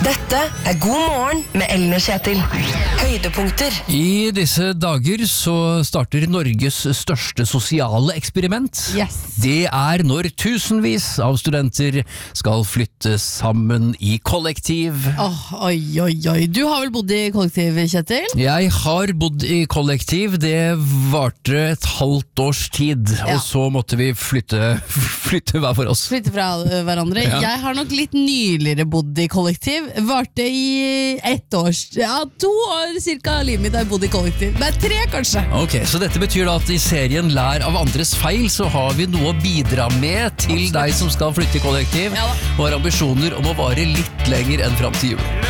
Dette God morgen med Ellen og Kjetil. Høydepunkter. I disse dager så starter Norges største sosiale eksperiment. Yes. Det når tusenvis av studenter skal flytte sammen i kollektiv. Oi. Du har vel bodd i kollektiv, Kjetil? Jeg har bodd i kollektiv, det varte et halvt års tid, Ja. og så måtte vi flytte hver for oss. Flytte fra hverandre. Ja. Jeg har nok litt nyligere bodd i kollektiv. Varte i 2 år cirka av livet mitt har jeg bodd i kollektiv. Nei, 3 kanskje. Ok, så dette betyr da at i serien Lær av andres feil så har vi noe å bidra med til deg som skal flytte i kollektiv, Ja da. og har ambisjoner om å vare litt lenger enn fram til jul.